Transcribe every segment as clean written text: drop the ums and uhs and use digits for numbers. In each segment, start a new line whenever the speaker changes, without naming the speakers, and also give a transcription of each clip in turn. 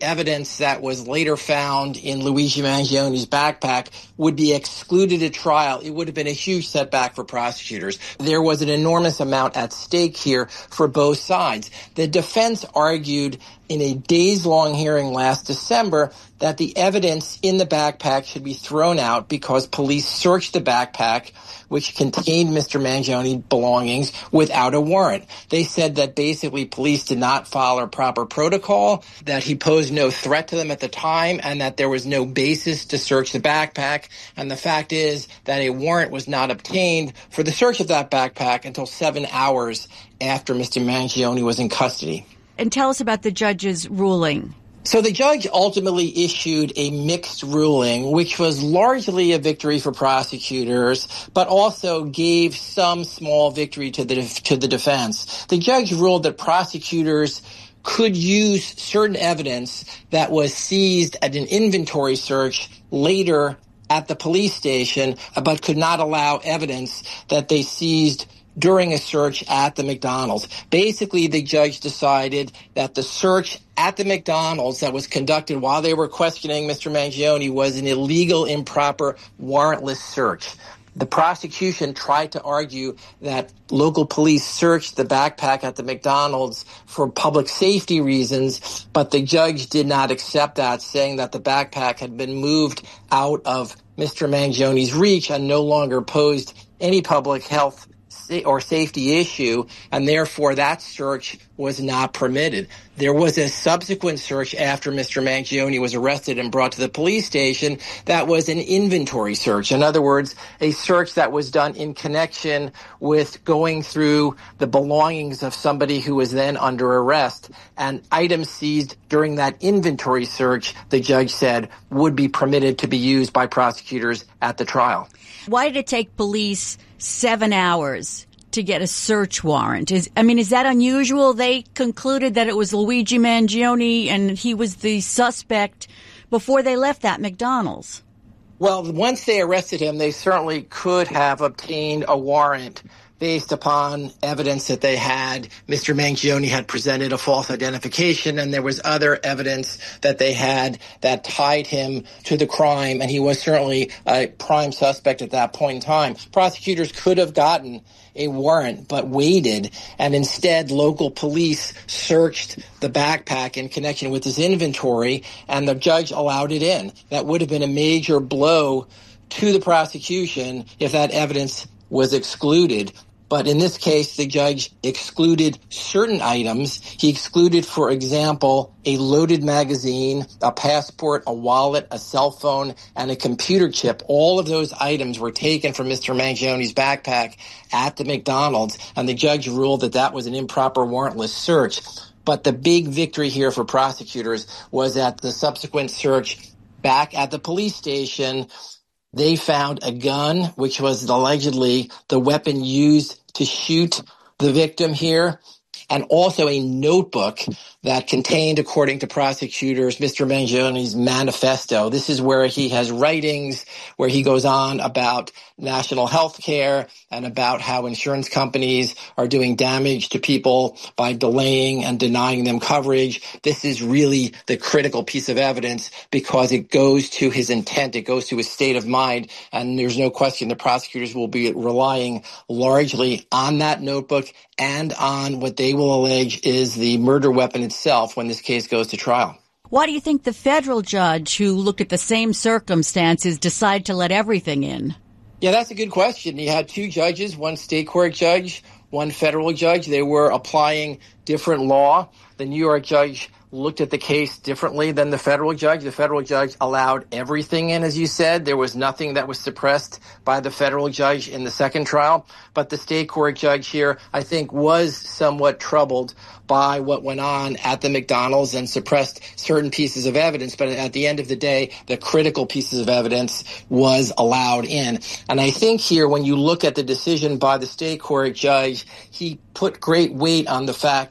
evidence that was later found in Luigi Mangioni's backpack would be excluded at trial, it would have been a huge setback for prosecutors. There was an enormous amount at stake here for both sides. The defense argued in a days-long hearing last December that the evidence in the backpack should be thrown out because police searched the backpack, which contained Mr. Mangioni's belongings, without a warrant. They said that basically police did not follow proper protocol, that he posed no threat to them at the time, and that there was no basis to search the backpack. And the fact is that a warrant was not obtained for the search of that backpack until 7 hours after Mr. Mangioni was in custody.
And tell us about the judge's ruling.
So the judge ultimately issued a mixed ruling, which was largely a victory for prosecutors, but also gave some small victory to the defense. The judge ruled that prosecutors could use certain evidence that was seized at an inventory search later at the police station, but could not allow evidence that they seized during a search at the McDonald's. Basically, the judge decided that the search at the McDonald's that was conducted while they were questioning Mr. Mangioni was an illegal, improper, warrantless search. The prosecution tried to argue that local police searched the backpack at the McDonald's for public safety reasons, but the judge did not accept that, saying that the backpack had been moved out of Mr. Mangioni's reach and no longer posed any public health or safety issue, and therefore that search was not permitted. There was a subsequent search after Mr. Mangioni was arrested and brought to the police station that was an inventory search. In other words, a search that was done in connection with going through the belongings of somebody who was then under arrest, and items seized during that inventory search, the judge said, would be permitted to be used by prosecutors at the trial.
Why did it take police 7 hours to get a search warrant? Is that unusual? They concluded that it was Luigi Mangioni and he was the suspect before they left that McDonald's.
Well, once they arrested him, they certainly could have obtained a warrant based upon evidence that they had. Mr. Mangioni had presented a false identification, and there was other evidence that they had that tied him to the crime, and he was certainly a prime suspect at that point in time. Prosecutors could have gotten a warrant but waited, and instead local police searched the backpack in connection with his inventory, and the judge allowed it in. That would have been a major blow to the prosecution if that evidence was excluded. But in this case, the judge excluded certain items. He excluded, for example, a loaded magazine, a passport, a wallet, a cell phone, and a computer chip. All of those items were taken from Mr. Mangioni's backpack at the McDonald's, and the judge ruled that that was an improper warrantless search. But the big victory here for prosecutors was at the subsequent search back at the police station. They found a gun, which was allegedly the weapon used to shoot the victim here, and also a notebook that contained, according to prosecutors, Mr. Mangioni's manifesto. This is where he has writings where he goes on about national health care and about how insurance companies are doing damage to people by delaying and denying them coverage. This is really the critical piece of evidence because it goes to his intent, it goes to his state of mind, and there's no question the prosecutors will be relying largely on that notebook and on what they will allege is the murder weapon itself when this case goes to trial.
Why do you think the federal judge who looked at the same circumstances decided to let everything in?
Yeah, that's a good question. You had two judges, one state court judge, one federal judge. They were applying different law. The New York judge looked at the case differently than the federal judge. The federal judge allowed everything in, as you said. There was nothing that was suppressed by the federal judge in the second trial. But the state court judge here, I think, was somewhat troubled by what went on at the McDonald's and suppressed certain pieces of evidence. But at the end of the day, the critical pieces of evidence was allowed in. And I think here, when you look at the decision by the state court judge, he put great weight on the fact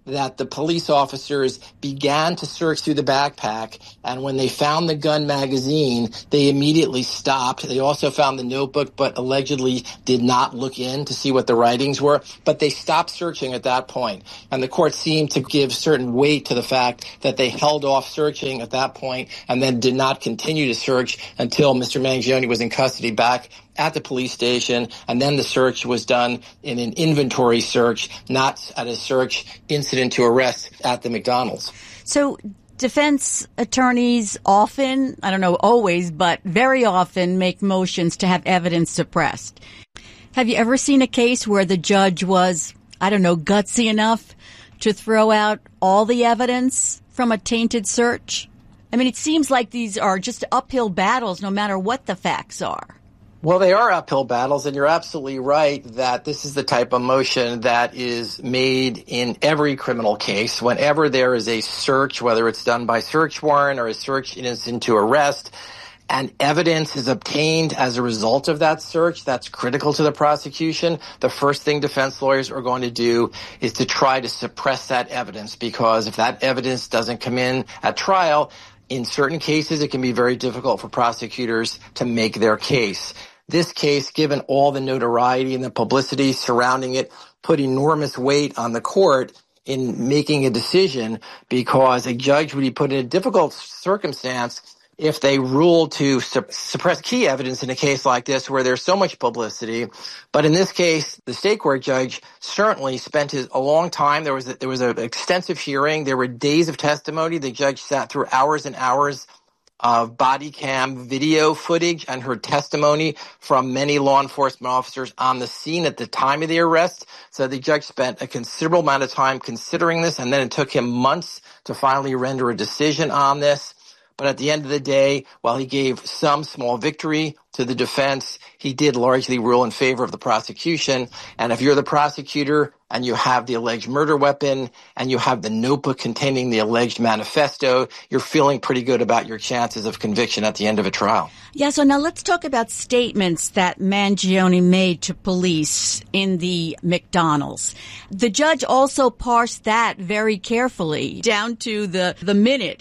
that the police officers began to search through the backpack, and when they found the gun magazine, they immediately stopped. They also found the notebook, but allegedly did not look in to see what the writings were, but they stopped searching at that point. And the court seemed to give certain weight to the fact that they held off searching at that point and then did not continue to search until Mr. Mangione was in custody back at the police station, and then the search was done in an inventory search, not at a search incident to arrest at the McDonald's.
So defense attorneys often, I don't know always, but very often make motions to have evidence suppressed. Have you ever seen a case where the judge was, I don't know, gutsy enough to throw out all the evidence from a tainted search? I mean, it seems like these are just uphill battles no matter what the facts are.
Well, they are uphill battles, and you're absolutely right that this is the type of motion that is made in every criminal case. Whenever there is a search, whether it's done by search warrant or a search incident to arrest, and evidence is obtained as a result of that search that's critical to the prosecution, the first thing defense lawyers are going to do is to try to suppress that evidence, because if that evidence doesn't come in at trial, in certain cases, it can be very difficult for prosecutors to make their case. This case, given all the notoriety and the publicity surrounding it, put enormous weight on the court in making a decision, because a judge would be put in a difficult circumstance if they ruled to suppress key evidence in a case like this where there's so much publicity. But in this case, the state court judge certainly spent a long time. There was an extensive hearing. There were days of testimony. The judge sat through hours and hours of body cam video footage and heard testimony from many law enforcement officers on the scene at the time of the arrest. So the judge spent a considerable amount of time considering this, and then it took him months to finally render a decision on this. But at the end of the day, while he gave some small victory to the defense, he did largely rule in favor of the prosecution. And if you're the prosecutor and you have the alleged murder weapon and you have the notebook containing the alleged manifesto, you're feeling pretty good about your chances of conviction at the end of a trial.
Yeah, so now let's talk about statements that Mangione made to police in the McDonald's. The judge also parsed that very carefully down to the minute.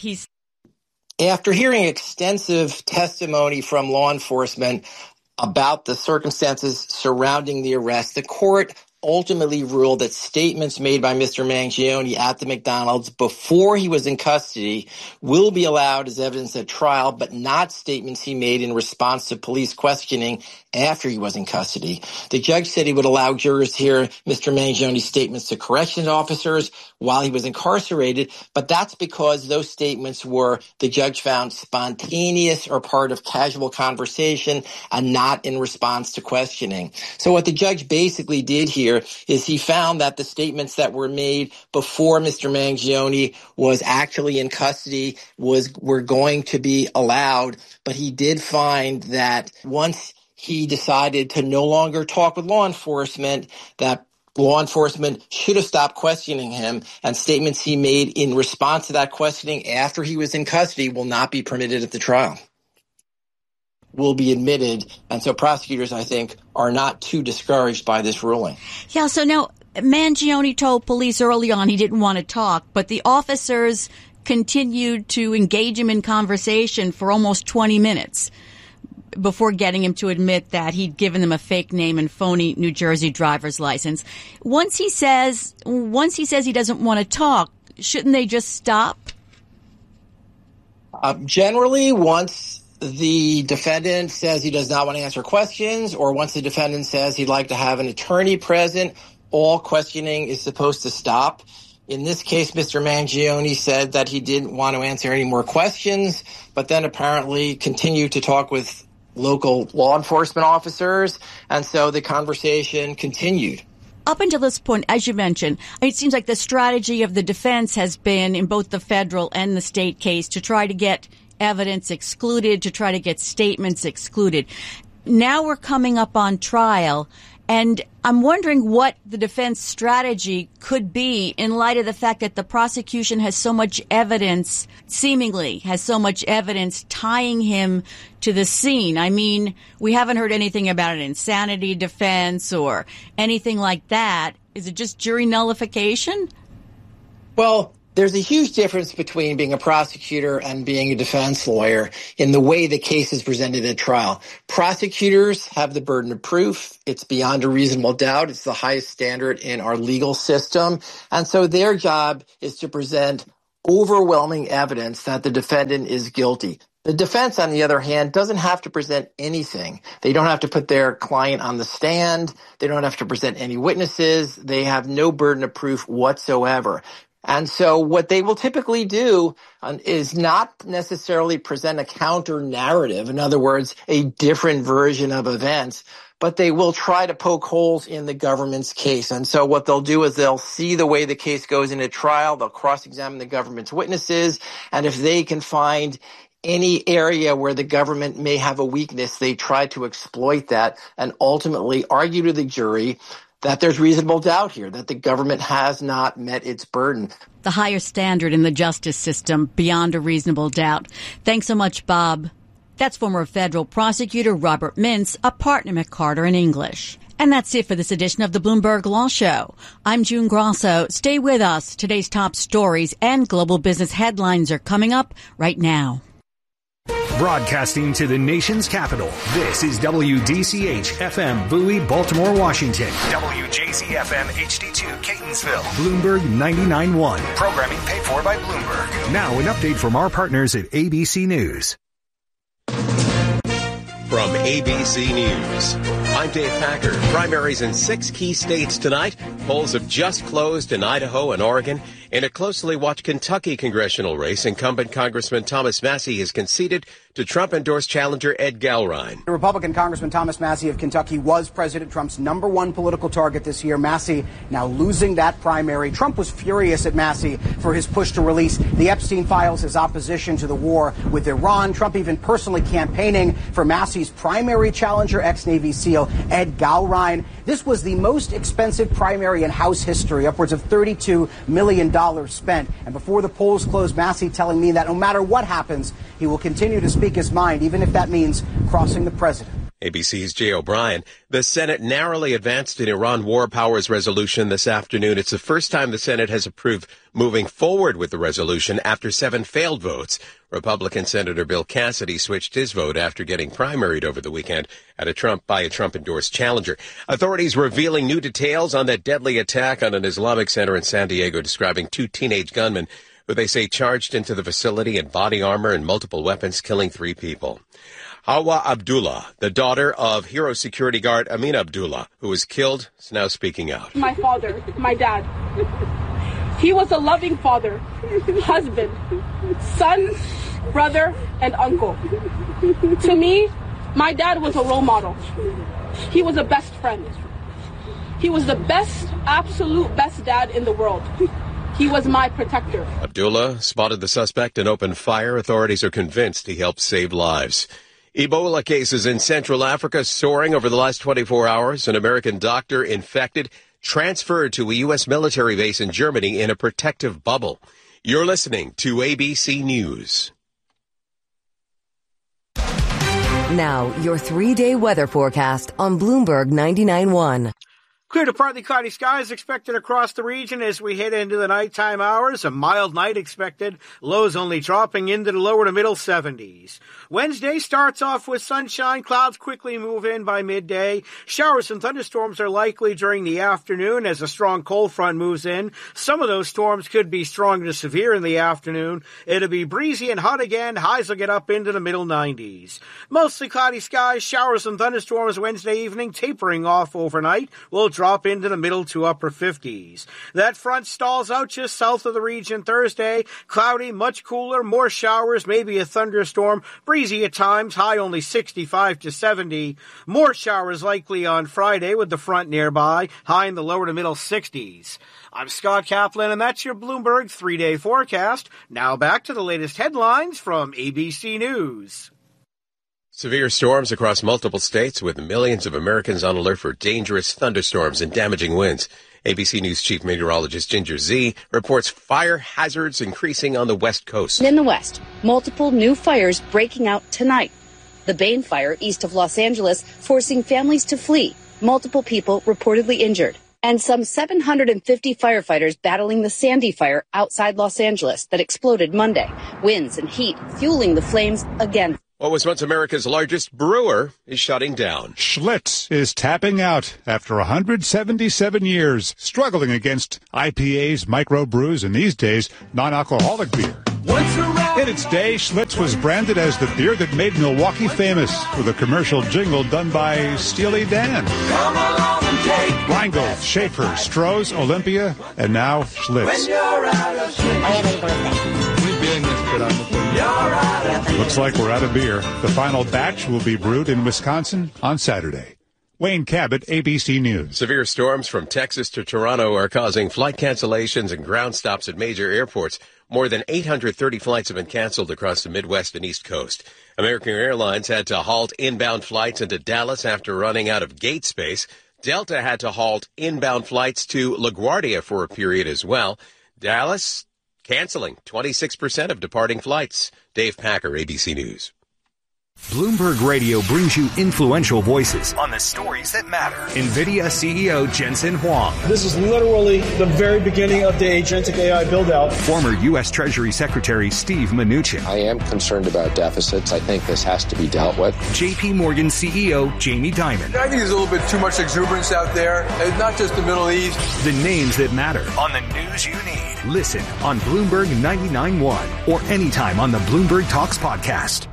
After hearing extensive testimony from law enforcement about the circumstances surrounding the arrest, the court ultimately ruled that statements made by Mr. Mangione at the McDonald's before he was in custody will be allowed as evidence at trial, but not statements he made in response to police questioning after he was in custody. The judge said he would allow jurors to hear Mr. Mangione's statements to corrections officers while he was incarcerated, but that's because those statements were, the judge found, spontaneous or part of casual conversation and not in response to questioning. So what the judge basically did here is he found that the statements that were made before Mr. Mangione was actually in custody were going to be allowed, but he did find that once he decided to no longer talk with law enforcement, that law enforcement should have stopped questioning him, and statements he made in response to that questioning after he was in custody will not be permitted at the trial, will be admitted. And so prosecutors, I think, are not too discouraged by this ruling.
Yeah, so now Mangione told police early on he didn't want to talk, but the officers continued to engage him in conversation for almost 20 minutes before getting him to admit that he'd given them a fake name and phony New Jersey driver's license. Once he says he doesn't want to talk, shouldn't they just stop?
Generally, once the defendant says he does not want to answer questions, or once the defendant says he'd like to have an attorney present, all questioning is supposed to stop. In this case, Mr. Mangione said that he didn't want to answer any more questions, but then apparently continued to talk with local law enforcement officers, and so the conversation continued.
Up until this point, as you mentioned, it seems like the strategy of the defense has been, in both the federal and the state case, to try to get evidence excluded, to try to get statements excluded. Now we're coming up on trial, and I'm wondering what the defense strategy could be in light of the fact that the prosecution has so much evidence, seemingly has so much evidence tying him to the scene. I mean, we haven't heard anything about an insanity defense or anything like that. Is it just jury nullification?
Well, there's a huge difference between being a prosecutor and being a defense lawyer in the way the case is presented at trial. Prosecutors have the burden of proof. It's beyond a reasonable doubt. It's the highest standard in our legal system. And so their job is to present overwhelming evidence that the defendant is guilty. The defense, on the other hand, doesn't have to present anything. They don't have to put their client on the stand. They don't have to present any witnesses. They have no burden of proof whatsoever. And so what they will typically do is not necessarily present a counter narrative, in other words, a different version of events, but they will try to poke holes in the government's case. And so what they'll do is they'll see the way the case goes into trial, they'll cross-examine the government's witnesses, and if they can find any area where the government may have a weakness, they try to exploit that and ultimately argue to the jury that there's reasonable doubt here, that the government has not met its burden.
The higher standard in the justice system, beyond a reasonable doubt. Thanks so much, Bob. That's former federal prosecutor Robert Mintz, a partner at Carter & English. And that's it for this edition of the Bloomberg Law Show. I'm June Grosso. Stay with us. Today's top stories and global business headlines are coming up right now.
Broadcasting to the nation's capital, this is WDCH-FM Bowie, Baltimore, Washington. WJZ-FM HD2 Catonsville. Bloomberg 99.1. Programming paid for by Bloomberg. Now an update from our partners at ABC News.
From ABC News, I'm Dave Packer. Primaries in 6 key states tonight. Polls have just closed in Idaho and Oregon. In a closely watched Kentucky congressional race, incumbent Congressman Thomas Massie has conceded to Trump-endorsed challenger Ed Gallrein.
The Republican Congressman Thomas Massie of Kentucky was President Trump's #1 political target this year. Massie now losing that primary. Trump was furious at Massie for his push to release the Epstein files, his opposition to the war with Iran. Trump even personally campaigning for Massie's primary challenger, ex-Navy SEAL Ed Gallrein. This was the most expensive primary in House history, upwards of $32 million spent. And before the polls closed, Massie telling me that no matter what happens, he will continue to speak his mind, even if that means crossing the president.
ABC's Jay O'Brien. The Senate narrowly advanced an Iran war powers resolution this afternoon. It's the first time the Senate has approved moving forward with the resolution after 7 failed votes. Republican Senator Bill Cassidy switched his vote after getting primaried over the weekend by a Trump-endorsed challenger. Authorities revealing new details on that deadly attack on an Islamic center in San Diego, describing 2 teenage gunmen who they say charged into the facility in body armor and multiple weapons, killing 3 people. Hawa Abdullah, the daughter of Hero security guard Amin Abdullah, who was killed, is now speaking out.
My father, my dad, he was a loving father, husband, son, brother, and uncle. To me, my dad was a role model. He was a best friend. He was the best, absolute best dad in the world. He was my protector. Abdullah spotted the suspect and opened fire. Authorities are convinced he helped save lives. Ebola cases in Central Africa soaring over the last 24 hours. An American doctor infected, transferred to a U.S. military base in Germany in a protective bubble. You're listening to ABC News.
Now, your 3-day weather forecast on Bloomberg 99.1.
Clear to partly cloudy skies expected across the region as we head into the nighttime hours. A mild night expected. Lows only dropping into the lower to middle 70s. Wednesday starts off with sunshine. Clouds quickly move in by midday. Showers and thunderstorms are likely during the afternoon as a strong cold front moves in. Some of those storms could be strong to severe in the afternoon. It'll be breezy and hot again. Highs will get up into the middle 90s. Mostly cloudy skies. Showers and thunderstorms Wednesday evening, tapering off overnight. Will drop into the middle to upper 50s. That front stalls out just south of the region Thursday. Cloudy, much cooler, more showers, maybe a thunderstorm. Breezy at times, high only 65 to 70. More showers likely on Friday with the front nearby, high in the lower to middle 60s. I'm Scott Kaplan, and that's your Bloomberg 3-day forecast. Now back to the latest headlines from ABC News.
Severe storms across multiple states with millions of Americans on alert for dangerous thunderstorms and damaging winds. ABC News Chief Meteorologist Ginger Zee reports fire hazards increasing on the West Coast.
In the West, multiple new fires breaking out tonight. The Bain Fire east of Los Angeles forcing families to flee. Multiple people reportedly injured. and some 750 firefighters battling the Sandy fire outside Los Angeles that exploded Monday. Winds and heat fueling the flames again.
What was once America's largest brewer is shutting down.
Schlitz is tapping out after 177 years, struggling against IPAs, microbrews, and these days, non-alcoholic beer. In its day, Schlitz was branded as the beer that made Milwaukee famous, with a commercial jingle done by Steely Dan.
Come along and take
Rheingold, Schaefer, Stroh's, Olympia, and now Schlitz.
when you're out of shape.
Looks like we're out of beer. The final batch will be brewed in Wisconsin on Saturday. Wayne Cabot, ABC News.
Severe storms from Texas to Toronto are causing flight cancellations and ground stops at major airports. More than 830 flights have been canceled across the Midwest and East Coast. American Airlines had to halt inbound flights into Dallas after running out of gate space. Delta had to halt inbound flights to LaGuardia for a period as well. Dallas canceling 26% of departing flights. Dave Packer, ABC News.
Bloomberg Radio brings you influential voices on the stories that matter. NVIDIA CEO Jensen Huang.
This is literally the very beginning of the agentic AI build-out.
Former U.S. Treasury Secretary Steve Mnuchin.
I am concerned about deficits. I think this has to be dealt with.
J.P. Morgan CEO Jamie Dimon.
I think there's a little bit too much exuberance out there. It's not just the Middle East.
The names that matter on the news you need. Listen on Bloomberg 99.1 or anytime on the Bloomberg Talks podcast.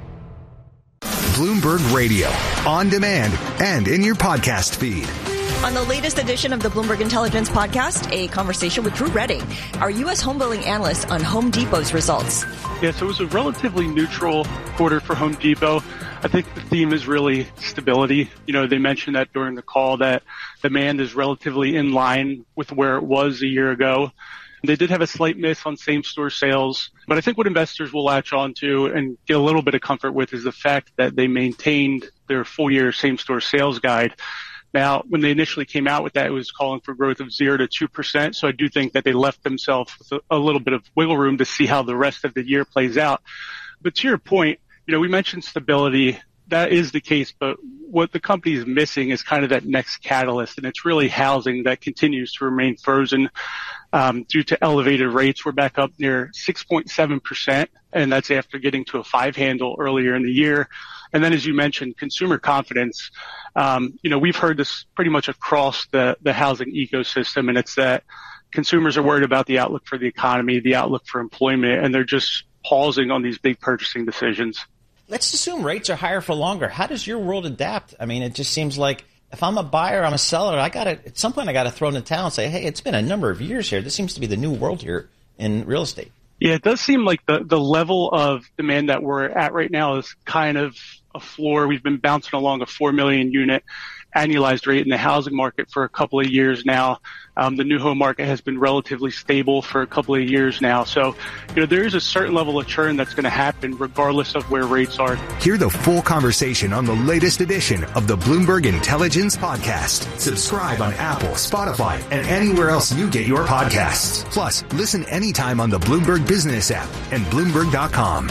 Bloomberg Radio, on demand and in your podcast feed.
On the latest edition of the Bloomberg Intelligence Podcast, a conversation with Drew Redding, our U.S. homebuilding analyst, on Home Depot's results.
Yeah, so it was a relatively neutral quarter for Home Depot. I think the theme is really stability. You know, they mentioned that during the call that demand is relatively in line with where it was a year ago. They did have a slight miss on same-store sales, but I think what investors will latch on to and get a little bit of comfort with is the fact that they maintained their full-year same-store sales guide. Now, when they initially came out with that, it was calling for growth of 0 to 2%, so I do think that they left themselves with a little bit of wiggle room to see how the rest of the year plays out. But to your point, you know, we mentioned stability. That is the case, but what the company is missing is kind of that next catalyst, and it's really housing that continues to remain frozen. Due to elevated rates, we're back up near 6.7%, and that's after getting to a 5 handle earlier in the year. And then, as you mentioned, consumer confidence. You know, we've heard this pretty much across the housing ecosystem, and it's that consumers are worried about the outlook for the economy, the outlook for employment, and they're just pausing on these big purchasing decisions.
Let's assume rates are higher for longer. How does your world adapt? I mean, it just seems like if I'm a buyer, I'm a seller, at some point I got to throw in the towel and say, hey, it's been a number of years here. This seems to be the new world here in real estate.
Yeah, it does seem like the level of demand that we're at right now is kind of a floor. We've been bouncing along a 4 million unit annualized rate in the housing market for a couple of years now. The new home market has been relatively stable for a couple of years now. So, you know, there is a certain level of churn that's going to happen regardless of where rates are.
Hear the full conversation on the latest edition of the Bloomberg Intelligence Podcast. Subscribe on Apple, Spotify, and anywhere else you get your podcasts. Plus, listen anytime on the Bloomberg Business app and Bloomberg.com.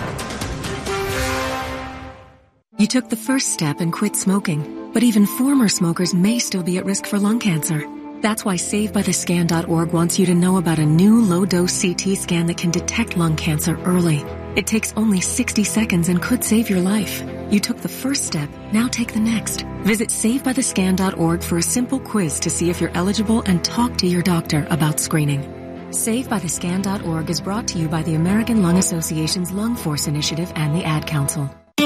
You took the first step and quit smoking, but even former smokers may still be at risk for lung cancer. That's why SaveByTheScan.org wants you to know about a new low-dose CT scan that can detect lung cancer early. It takes only 60 seconds and could save your life. You took the first step, now take the next. Visit SaveByTheScan.org for a simple quiz to see if you're eligible and talk to your doctor about screening. SaveByTheScan.org is brought to you by the American Lung Association's Lung Force Initiative and the Ad Council.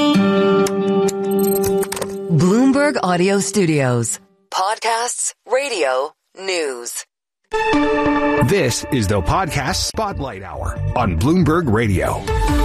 Bloomberg Audio Studios. Podcasts, radio, news.
This is the Podcast Spotlight Hour on Bloomberg Radio.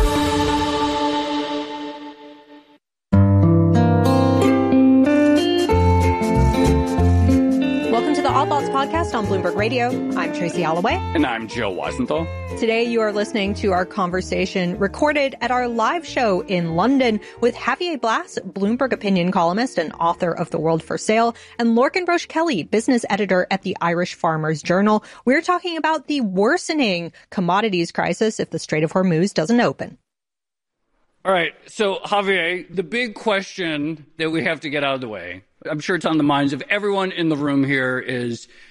Welcome to the All Thoughts Podcast on Bloomberg Radio. I'm Tracy Alloway.
And I'm Joe Weisenthal.
Today you are listening to our conversation recorded at our live show in London with Javier Blas, Bloomberg opinion columnist and author of The World for Sale, and Lorcan Roche Kelly, business editor at the Irish Farmers Journal. We're talking about the worsening commodities crisis if the Strait of Hormuz doesn't open.
All right. So, Javier, the big question that we have to get out of the way, I'm sure it's on the minds of everyone in the room here, is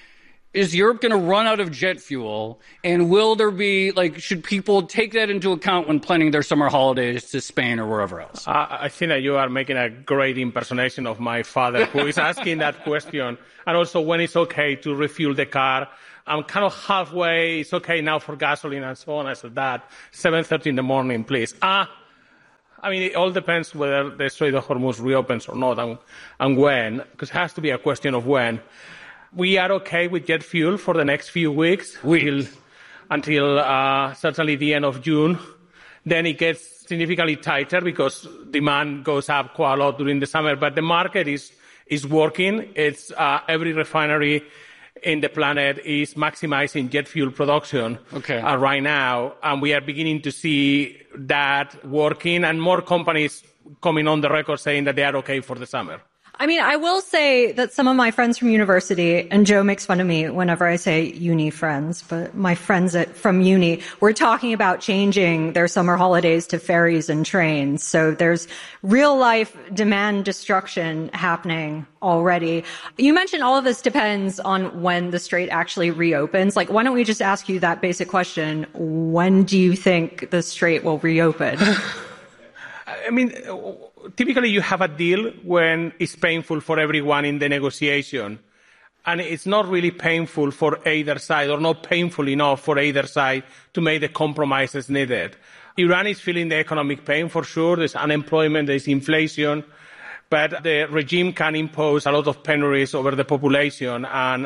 is Europe going to run out of jet fuel? And will there be, should people take that into account when planning their summer holidays to Spain or wherever else?
I think that you are making a great impersonation of my father, who is asking that question. And also when it's okay to refuel the car. I'm kind of halfway. It's okay now for gasoline and so on. I said that 7:30 in the morning, please. It all depends whether the Strait of Hormuz reopens or not and when, because it has to be a question of when. We are okay with jet fuel for the next few weeks until certainly the end of June. Then it gets significantly tighter because demand goes up quite a lot during the summer. But the market is working. It's every refinery in the planet is maximizing jet fuel production right now, and we are beginning to see that working, and more companies coming on the record saying that they are okay for the summer.
I will say that some of my friends from university, and Joe makes fun of me whenever I say uni friends, but my friends from uni were talking about changing their summer holidays to ferries and trains. So there's real life demand destruction happening already. You mentioned all of this depends on when the strait actually reopens. Why don't we just ask you that basic question? When do you think the strait will reopen?
Typically you have a deal when it's painful for everyone in the negotiation. And it's not really painful for either side, or not painful enough for either side to make the compromises needed. Iran is feeling the economic pain for sure. There's unemployment, there's inflation. But the regime can impose a lot of penuries over the population. And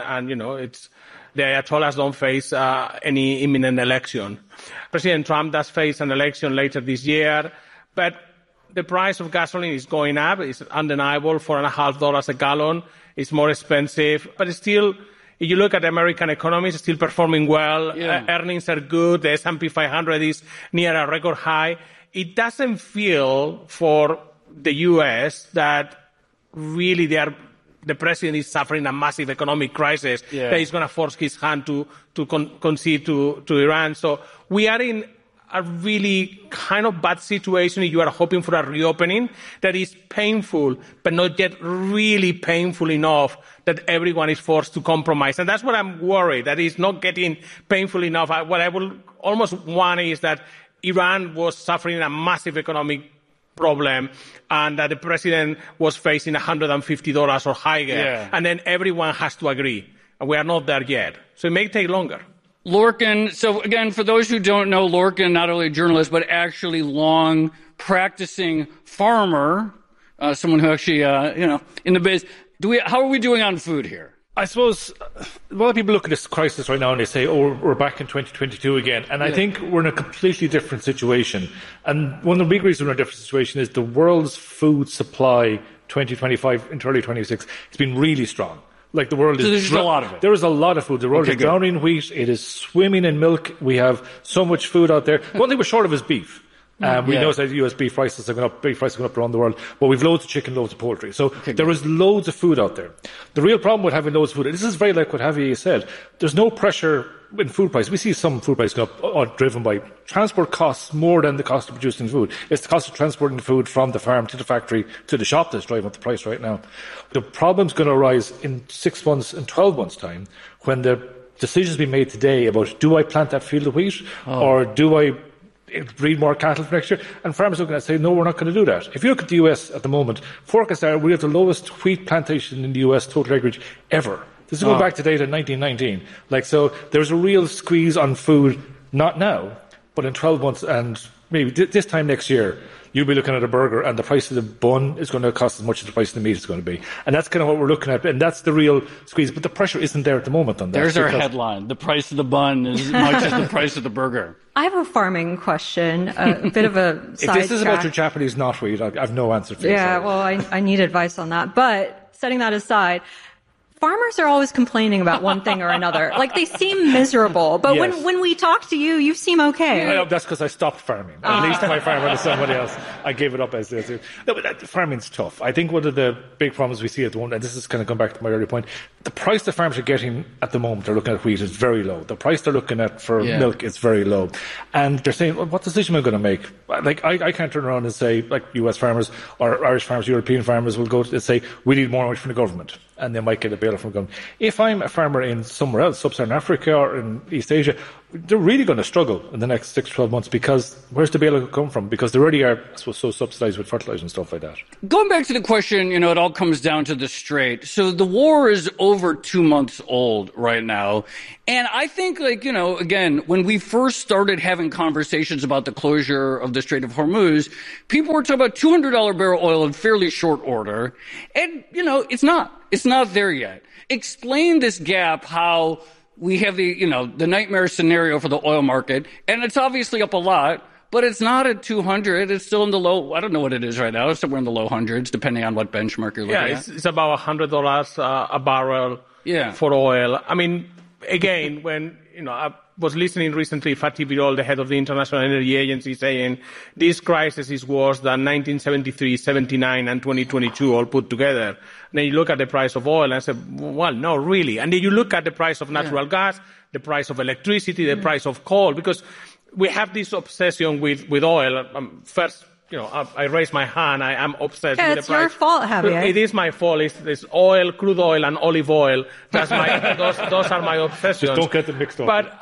the Ayatollahs don't face any imminent election. President Trump does face an election later this year. But the price of gasoline is going up. It's undeniable, $4.50 a gallon. It's more expensive. But still, if you look at the American economy, it's still performing well. Yeah. Earnings are good. The S&P 500 is near a record high. It doesn't feel for the U.S. that really the president is suffering a massive economic crisis that is going to force his hand to concede to Iran. So we are in a really kind of bad situation if you are hoping for a reopening that is painful, but not yet really painful enough that everyone is forced to compromise. And that's what I'm worried, that it's not getting painful enough. What I will almost want is that Iran was suffering a massive economic problem and that the president was facing $150 or higher. Yeah. And then everyone has to agree. And we are not there yet. So it may take longer.
Lorcan, so again, for those who don't know, Lorcan, not only a journalist, but actually long practicing farmer, someone who actually, in the biz. How are we doing on food here?
I suppose a lot of people look at this crisis right now and they say, we're back in 2022 again. And I think we're in a completely different situation. And one of the big reasons we're in a different situation is the world's food supply 2025 into early 26 has been really strong. The world is... So there's just a lot of it. There is a lot of food. The world is drowning in wheat. It is swimming in milk. We have so much food out there. One thing we're short of is beef. We know that US beef prices are going up, beef prices are going up around the world, but we've loads of chicken, loads of poultry. So there is loads of food out there. The real problem with having loads of food, and this is very like what Javier said, there's no pressure in food prices. We see some food prices go up, driven by transport costs more than the cost of producing food. It's the cost of transporting the food from the farm to the factory to the shop that's driving up the price right now. The problem's going to arise in 6 months and 12 months' time when the decisions be made today about do I plant that field of wheat or do I breed more cattle for next year, and farmers are going to say, no, we're not going to do that. If you look at the US at the moment, forecasts are we have the lowest wheat plantation in the US total acreage ever. This is going back to data in 1919. So there's a real squeeze on food, not now, but in 12 months and maybe this time next year, you'll be looking at a burger and the price of the bun is going to cost as much as the price of the meat is going to be. And that's kind of what we're looking at. And that's the real squeeze. But the pressure isn't there at the moment on that.
There's our headline. The price of the bun is as much as the price of the burger.
I have a farming question, a bit of a side
If this is about your Japanese knotweed, I have no answer for you.
Yeah, well, I need advice on that. But setting that aside, farmers are always complaining about one thing or another. They seem miserable. But when we talk to you, you seem okay.
I know, that's because I stopped farming. At least my farm went to somebody else. I gave it up as this. No, but farming's tough. I think one of the big problems we see at the moment, and this is kind of come back to my earlier point, the price the farmers are getting at the moment, they're looking at wheat, is very low. The price they're looking at for milk is very low. And they're saying, well, what decision am I going to make? I can't turn around and say, US farmers or Irish farmers, European farmers will go and say, we need more money from the government. and they might get a bailout from the government. If I'm a farmer in somewhere else, Sub-Saharan Africa or in East Asia, they're really going to struggle in the next 6 to 12 months because where's the bailout come from? Because they already are, I suppose, so subsidised with fertiliser and stuff like that.
Going back to the question, it all comes down to the Strait. So the war is over 2 months old right now. And I think, again, when we first started having conversations about the closure of the Strait of Hormuz, people were talking about $200 barrel oil in fairly short order. And, it's not there yet. Explain this gap, how we have the nightmare scenario for the oil market, and it's obviously up a lot, but it's not at 200. It's still in the low, I don't know what it is right now. It's somewhere in the low hundreds, depending on what benchmark you're looking at.
It's about $100 a barrel for oil. I mean, again, when, I was listening recently, Fatih Birol, the head of the International Energy Agency, saying this crisis is worse than 1973, 79, and 2022 all put together. And then you look at the price of oil and say, well, no, really. And then you look at the price of natural gas, the price of electricity, the price of coal, because we have this obsession with oil. First, I raise my hand. I am obsessed with the price.
It's your fault, Javier.
It is my fault. It's oil, crude oil, and olive oil. Those are my obsessions.
Just don't get them mixed up.
But,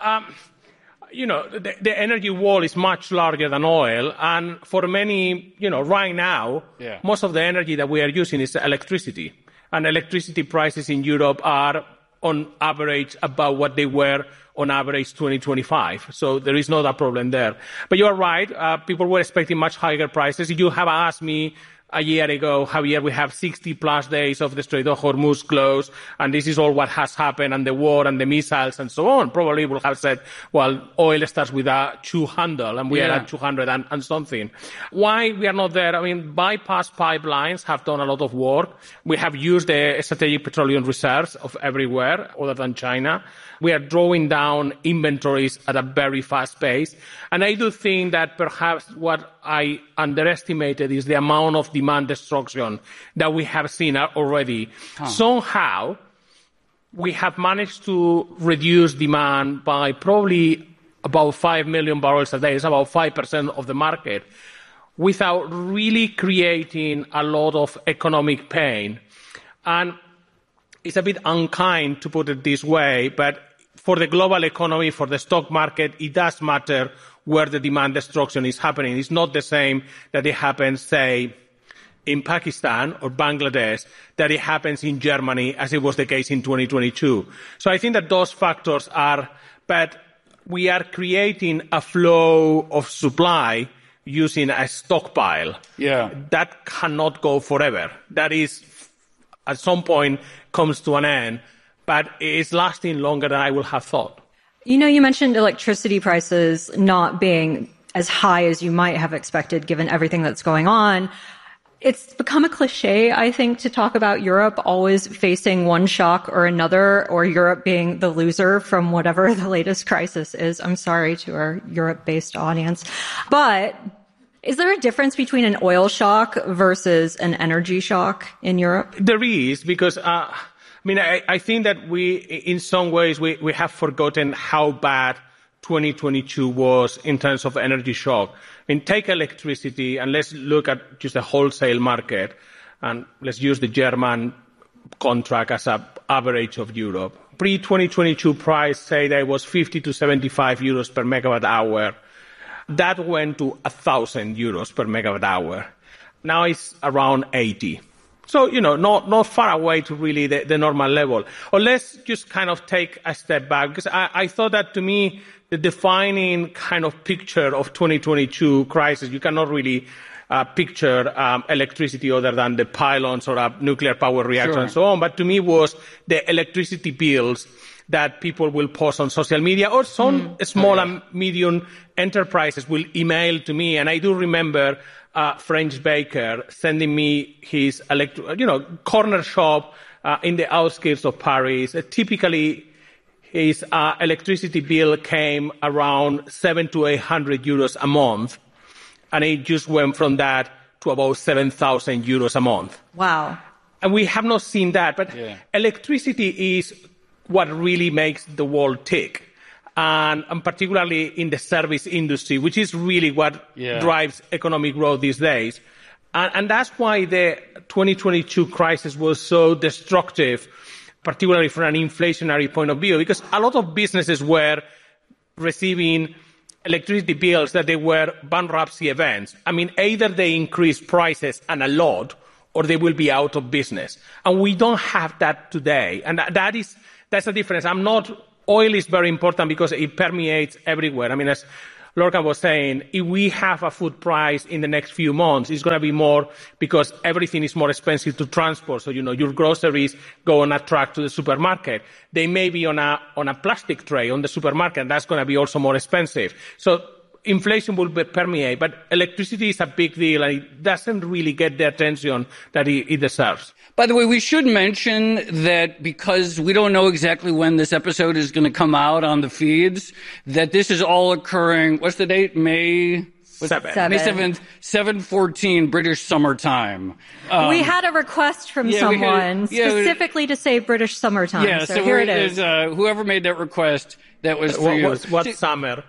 the energy wall is much larger than oil. And for many, right now, most of the energy that we are using is electricity. And electricity prices in Europe are, on average, about what they were on average 2025. So there is not a problem there. But you are right. People were expecting much higher prices. If you have asked me a year ago, Javier, we have 60-plus days of the Strait of Hormuz closed, and this is all what has happened, and the war and the missiles and so on. Probably would have said, well, oil starts with a 2 handle, and we are at 200 and something. Why we are not there? I mean, bypass pipelines have done a lot of work. We have used the strategic petroleum reserves of everywhere other than China. We are drawing down inventories at a very fast pace. And I do think that perhaps what I underestimated is the amount of demand destruction that we have seen already. Somehow, we have managed to reduce demand by probably about 5 million barrels a day. It's about 5% of the market, without really creating a lot of economic pain. And it's a bit unkind to put it this way, but for the global economy, for the stock market, it does matter where the demand destruction is happening. It's not the same that it happens, say, in Pakistan or Bangladesh, that it happens in Germany, as it was the case in 2022. So I think that those factors are, but we are creating a flow of supply using a stockpile. That cannot go forever. That is, at some point, comes to an end. But it's lasting longer than I would have thought.
You mentioned electricity prices not being as high as you might have expected given everything that's going on. It's become a cliche, I think, to talk about Europe always facing one shock or another, or Europe being the loser from whatever the latest crisis is. I'm sorry to our Europe-based audience. But is there a difference between an oil shock versus an energy shock in Europe?
There is, because I think that we, in some ways, we have forgotten how bad 2022 was in terms of energy shock. Take electricity, and let's look at just the wholesale market, and let's use the German contract as an average of Europe. Pre-2022 price, say that it was 50 to 75 euros per megawatt hour. That went to 1,000 euros per megawatt hour. Now it's around 80. So, not far away to really the normal level. Or let's just kind of take a step back, because I thought that, to me, the defining kind of picture of 2022 crisis, you cannot really picture electricity other than the pylons or a nuclear power reactor and so on. But to me was the electricity bills that people will post on social media, or some small and medium enterprises will email to me. And I do remember a French baker sending me his corner shop in the outskirts of Paris. Typically, his electricity bill came around 700 to 800 euros a month, and it just went from that to about 7,000 euros a month.
Wow.
And we have not seen that, but electricity is what really makes the world tick. And particularly in the service industry, which is really what drives economic growth these days. And that's why the 2022 crisis was so destructive, particularly from an inflationary point of view, because a lot of businesses were receiving electricity bills that they were bankruptcy events. I mean, either they increase prices and a lot, or they will be out of business. And we don't have that today. And that's the difference. Oil is very important because it permeates everywhere. I mean, as Lorcan was saying, if we have a food price in the next few months, it's going to be more because everything is more expensive to transport. So, your groceries go on a truck to the supermarket. They may be on a plastic tray on the supermarket. That's going to be also more expensive. So inflation will permeate, but electricity is a big deal and it doesn't really get the attention that it deserves.
By the way, we should mention that because we don't know exactly when this episode is going to come out on the feeds, that this is all occurring, what's the date? May 7th, 7/14 British summertime.
We had a request from someone specifically to say British summertime.
Yeah,
so here it is.
Whoever made that request, that was for you.
What summer?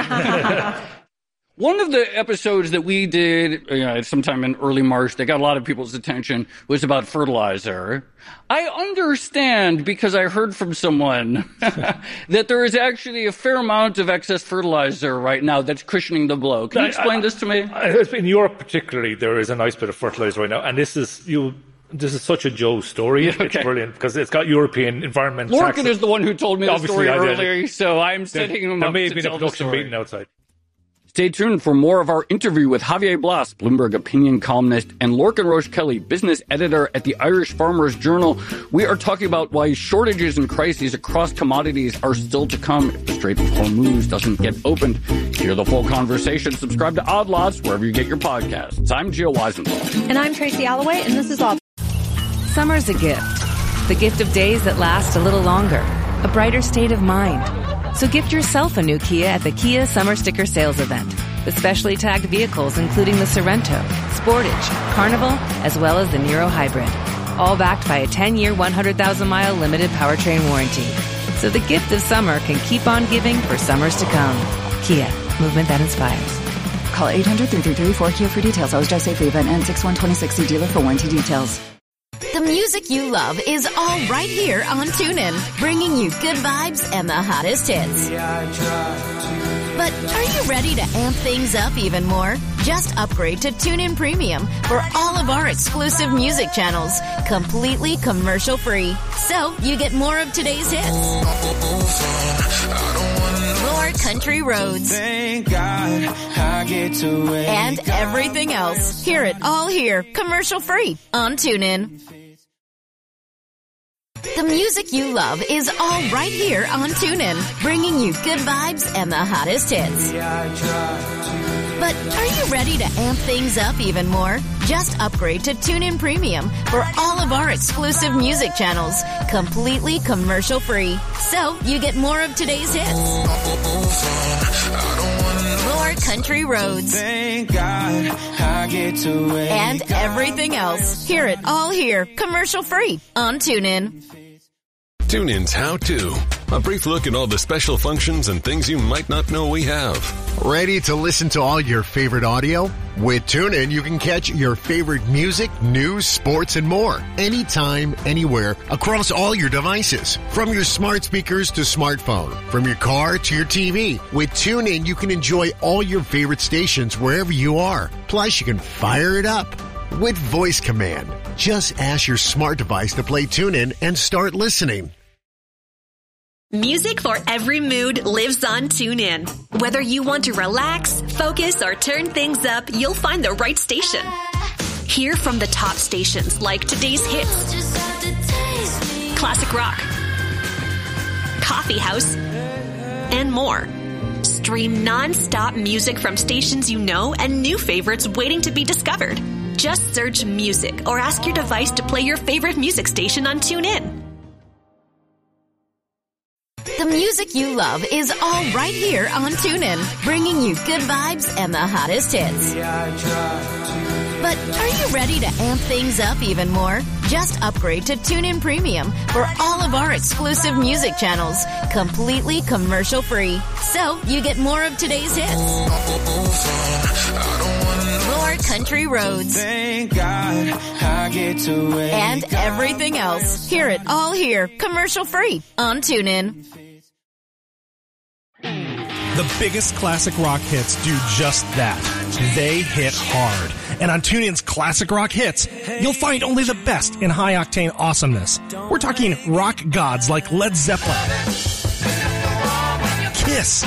One of the episodes that we did sometime in early March that got a lot of people's attention was about fertilizer. I understand, because I heard from someone, that there is actually a fair amount of excess fertilizer right now that's cushioning the blow. Can you explain this to me?
In Europe particularly, there is a nice bit of fertilizer right now, and this is such a Joe story. Okay. It's brilliant because it's got European environment.
Lorcan is the one who told me the story earlier, so I'm setting him up to tell the story. There may have been a production meeting outside. Stay tuned for more of our interview with Javier Blas, Bloomberg opinion columnist, and Lorcan Roche Kelly, business editor at the Irish Farmers Journal. We are talking about why shortages and crises across commodities are still to come if the Strait of Hormuz doesn't get opened. Hear the full conversation. Subscribe to Odd Lots wherever you get your podcasts. I'm Gio Weisenthal.
And I'm Tracy Alloway, and this is Odd.
Summer's a gift. The gift of days that last a little longer. A brighter state of mind. So gift yourself a new Kia at the Kia Summer Sticker Sales Event. With specially tagged vehicles including the Sorrento, Sportage, Carnival, as well as the Niro Hybrid. All backed by a 10-year, 100,000-mile limited powertrain warranty. So the gift of summer can keep on giving for summers to come. Kia, movement that inspires.
Call 800-333-4KIA for details. OSJ Safety Event ends 6/126. See dealer for warranty details.
The music you love is all right here on TuneIn, bringing you good vibes and the hottest hits. But are you ready to amp things up even more? Just upgrade to TuneIn Premium for all of our exclusive music channels, completely commercial-free. So you get more of today's hits. More country roads. Thank God I get to wake and everything else. Hear it all here, commercial-free on TuneIn. The music you love is all right here on TuneIn, bringing you good vibes and the hottest hits. But are you ready to amp things up even more? Just upgrade to TuneIn Premium for all of our exclusive music channels, completely commercial-free. So you get more of today's hits. More country roads. Thank God I get to wake and everything else. Hear it all here, commercial-free on TuneIn.
TuneIn's How To. A brief look at all the special functions and things you might not know we have.
Ready to listen to all your favorite audio? With TuneIn, you can catch your favorite music, news, sports, and more. Anytime, anywhere, across all your devices. From your smart speakers to smartphone. From your car to your TV. With TuneIn, you can enjoy all your favorite stations wherever you are. Plus, you can fire it up with voice command. Just ask your smart device to play TuneIn and start listening.
Music for every mood lives on TuneIn. Whether you want to relax, focus, or turn things up, you'll find the right station. Hear from the top stations like today's hits, classic rock, coffee house, and more. Stream non-stop music from stations you know and new favorites waiting to be discovered. Just search music or ask your device to play your favorite music station on TuneIn.
The music you love is all right here on TuneIn, bringing you good vibes and the hottest hits. But are you ready to amp things up even more? Just upgrade to TuneIn Premium for all of our exclusive music channels, completely commercial-free. So you get more of today's hits. More more country roads.
Thank God I get to wake
and everything else. Hear it all here, commercial free on TuneIn.
The biggest classic rock hits do just that. They hit hard. And on TuneIn's Classic Rock Hits, you'll find only the best in high-octane awesomeness. We're talking rock gods like Led Zeppelin, Kiss,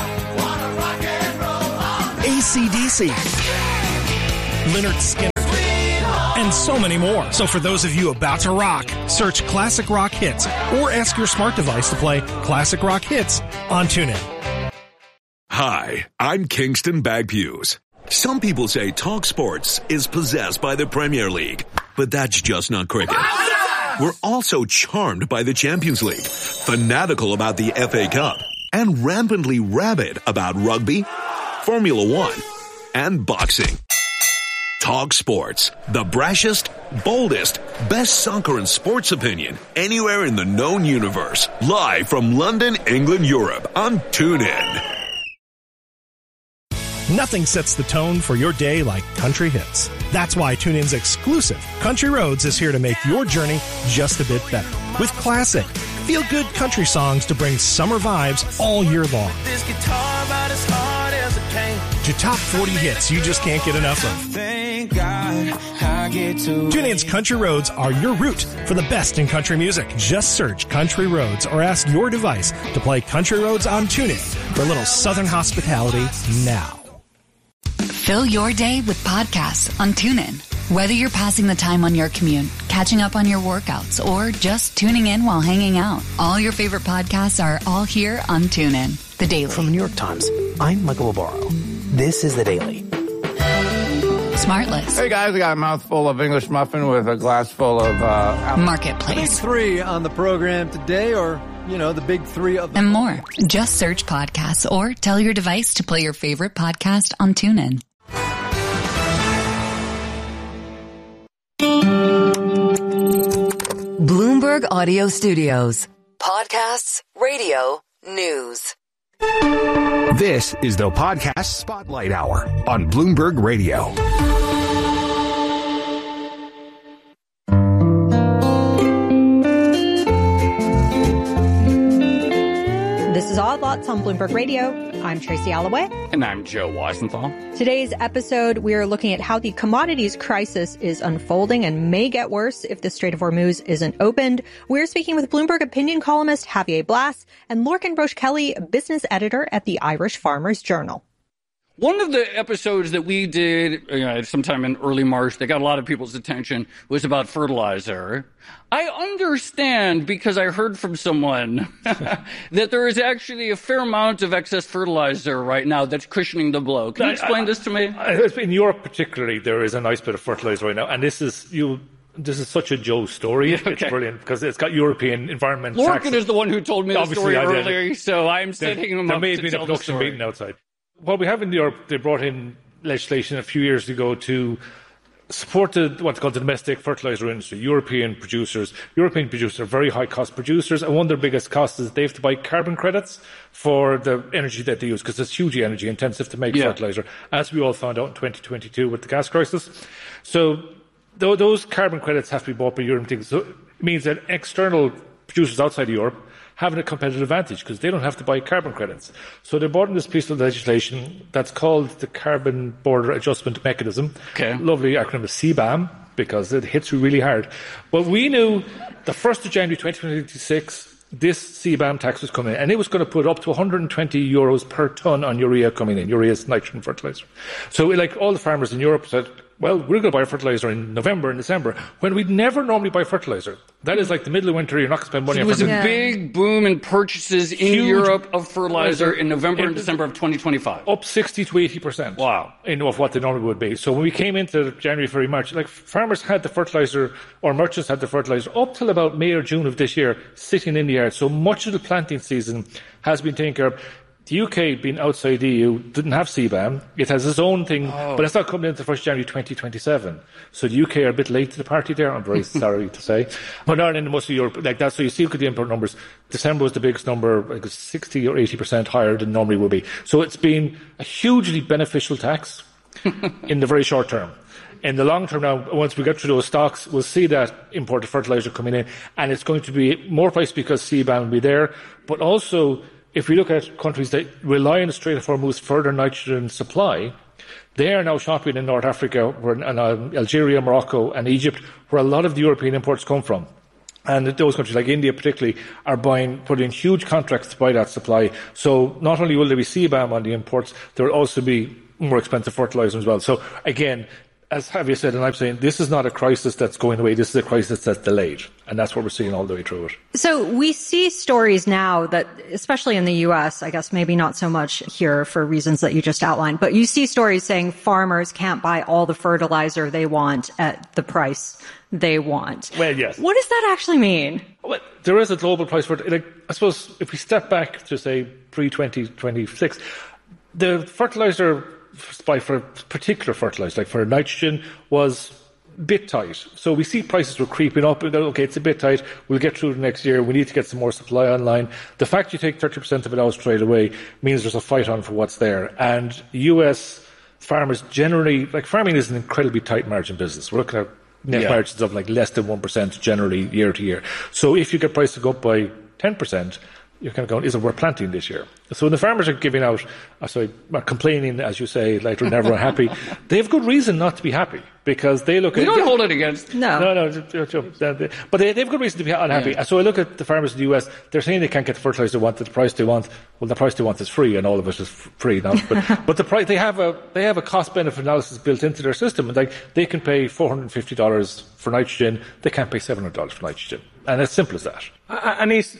AC/DC, Lynyrd Skynyrd, and so many more. So for those of you about to rock, search Classic Rock Hits or ask your smart device to play Classic Rock Hits on TuneIn.
Hi, I'm Kingston Bagpues. Some people say Talk Sports is possessed by the Premier League, but that's just not cricket. We're also charmed by the Champions League, fanatical about the FA Cup, and rampantly rabid about rugby, Formula One, and boxing. Talk Sports, the brashest, boldest, best soccer and sports opinion anywhere in the known universe. Live from London, England, Europe on TuneIn.
Nothing sets the tone for your day like country hits. That's why TuneIn's exclusive Country Roads is here to make your journey just a bit better. With classic, feel-good country songs to bring summer vibes all year long.
This guitar about as hard as it can.
To top 40 hits you just can't get enough of.
Thank God I get to
TuneIn's Country Roads are your route for the best in country music. Just search Country Roads or ask your device to play Country Roads on TuneIn for a little southern hospitality now.
Fill your day with podcasts on TuneIn. Whether you're passing the time on your commute, catching up on your workouts, or just tuning in while hanging out, all your favorite podcasts are all here on TuneIn. The Daily.
From the New York Times, I'm Michael Barbaro. This is The Daily.
Smartlist.
Hey guys, I got a mouthful of English muffin with a glass full of
Marketplace.
The big three on the program today, or the big three of
and more. Just search podcasts or tell your device to play your favorite podcast on TuneIn.
Bloomberg Audio Studios. Podcasts, radio, news.
This is the Podcast Spotlight Hour on Bloomberg Radio.
This is Odd Lots on Bloomberg Radio. I'm Tracy Alloway.
And I'm Joe Weisenthal.
Today's episode, we are looking at how the commodities crisis is unfolding and may get worse if the Strait of Hormuz isn't opened. We're speaking with Bloomberg opinion columnist Javier Blas and Lorcan Roche-Kelly, business editor at the Irish Farmers Journal.
One of the episodes that we did sometime in early March that got a lot of people's attention was about fertilizer. I understand, because I heard from someone, that there is actually a fair amount of excess fertilizer right now that's cushioning the blow. Can you explain this to me?
In Europe particularly, there is a nice bit of fertilizer right now, and this is such a Joe story. Okay. It's brilliant because it's got European environmental taxes.
Lorcan is the one who told me the story earlier, so I'm setting him up to tell the story. There may have been a production meeting
outside. What we have in Europe, they brought in legislation a few years ago to support what's called the domestic fertilizer industry. European producers are very high-cost producers, and one of their biggest costs is they have to buy carbon credits for the energy that they use, because it's hugely energy-intensive to make fertilizer, as we all found out in 2022 with the gas crisis. So those carbon credits have to be bought by European. So it means that external producers outside of Europe having a competitive advantage because they don't have to buy carbon credits. So they brought in this piece of legislation that's called the Carbon Border Adjustment Mechanism.
Okay.
Lovely acronym is CBAM, because it hits you really hard. But we knew the 1st of January 2026, this CBAM tax was coming in, and it was going to put up to €120 per tonne on urea coming in. Urea is nitrogen fertilizer. So like all the farmers in Europe said, well, we're going to buy fertilizer in November and December, when we'd never normally buy fertilizer. That is like the middle of winter, you're not going to spend money on fertilizer.
It was a big boom in purchases in Europe of fertilizer in November and December of 2025.
Up 60 to 80%.
Wow.
Of what they normally would be. So when we came into January, February, March, farmers had the fertilizer, or merchants had the fertilizer, up till about May or June of this year, sitting in the yard. So much of the planting season has been taken care of. The UK, being outside the EU, didn't have CBAM. It has its own thing, but it's not coming into the 1st January 2027. So the UK are a bit late to the party there, I'm very sorry to say. But not in most of Europe like that. So you see, look at the import numbers. December was the biggest number, like 60 or 80% higher than normally would be. So it's been a hugely beneficial tax in the very short term. In the long term now, once we get through those stocks, we'll see that imported fertiliser coming in, and it's going to be more price because CBAM will be there. But also, if we look at countries that rely on the Strait of Hormuz further nitrogen supply, they are now shopping in North Africa, Algeria, Morocco and Egypt, where a lot of the European imports come from. And those countries, like India particularly, are putting huge contracts to buy that supply. So not only will there be CBAM on the imports, there will also be more expensive fertiliser as well. So again, as Javier said, and I'm saying, this is not a crisis that's going away. This is a crisis that's delayed. And that's what we're seeing all the way through it.
So we see stories now that, especially in the U.S., I guess maybe not so much here for reasons that you just outlined, but you see stories saying farmers can't buy all the fertilizer they want at the price they want.
Well, yes.
What does that actually mean?
Well, there is a global price for it. I suppose if we step back to, say, pre-2026, the fertilizer supply for particular fertilizer, like for nitrogen, was a bit tight. So we see prices were creeping up. Okay, it's a bit tight. We'll get through the next year. We need to get some more supply online. The fact you take 30% of it out straight away means there's a fight on for what's there. And US farmers generally, farming is an incredibly tight margin business. We're looking at net margins of less than 1% generally year to year. So if you get prices to go up by 10%, you're kind of going, is it worth planting this year? So when the farmers are giving out, complaining, as you say, like they're never happy, they have good reason not to be happy because they look at...
We don't hold it against...
No.
But they have good reason to be unhappy. Yeah. So I look at the farmers in the US, they're saying they can't get the fertilizer they want at the price they want. Well, the price they want is free, and all of it is free now. But the price, they have a cost-benefit analysis built into their system. And they can pay $450 for nitrogen. They can't pay $700 for nitrogen. And it's simple as that.
And it's